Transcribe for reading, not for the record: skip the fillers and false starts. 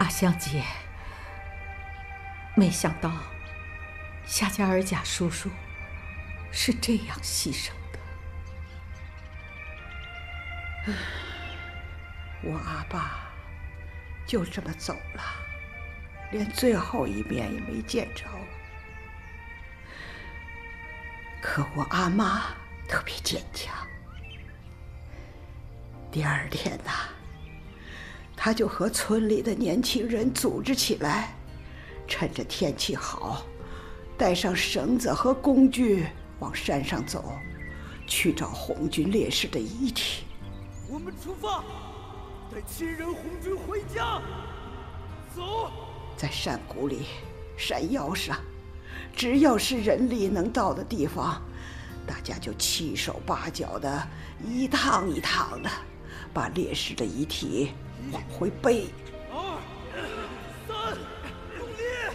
大香姐，没想到夏家二家叔叔是这样牺牲的。 我阿爸就这么走了，连最后一面也没见着。可我阿妈特别坚强。第二天呐，她就和村里的年轻人组织起来，趁着天气好，带上绳子和工具往山上走，去找红军烈士的遗体。 我们出发，带亲人红军回家。走。 在山谷里、山腰上，只要是人力能到的地方，大家就七手八脚的，一趟一趟的，把烈士的遗体往回背。